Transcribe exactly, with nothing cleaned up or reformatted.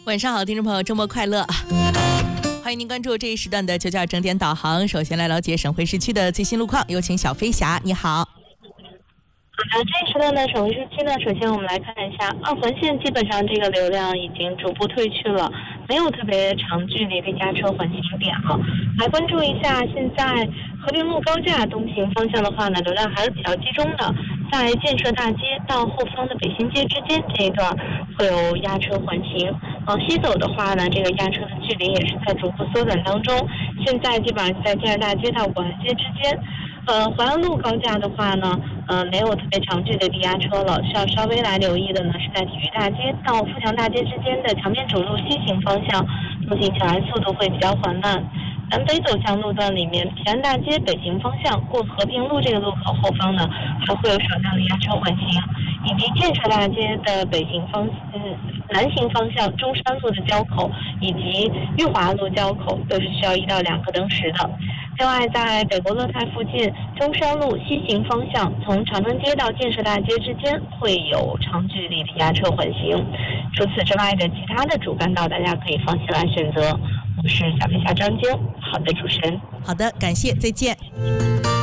晚上好，听众朋友，周末快乐！欢迎您关注这一时段的九九二整点导航。首先来了解省会市区的最新路况，有请小飞侠，你好。 好的，这一时段的省会市区呢，首先我们来看一下二环线，基本上这个流量已经逐步退去了，没有特别长距离的压车缓行点了。来关注一下，现在和平路高架东行方向的话呢，流量还是比较集中的，在建设大街到后方的北新街之间这一段会有压车缓行。往西走的话呢，这个压车的距离也是在逐步缩短当中，现在基本上在建设大街到广安街之间。呃，淮安路高架的话呢，呃，没有特别长距离的压车了，需要稍微来留意的呢是在体育大街到富强大街之间的墙面主路西行方向，通行起来速度会比较缓慢。南北走向路段里面，平安大街北行方向过和平路这个路口后方呢，还会有少量的压车缓行，以及建设大街的北行方嗯南行方向中山路的交口以及裕华路交口都是需要一到两个灯时的。另外，在北国乐泰附近中山路西行方向，从长城街到建设大街之间会有长距离的压车缓行。除此之外的其他的主干道，大家可以放心来选择。我是小飞侠张晶，好的，主持人。 好的，感谢，再见。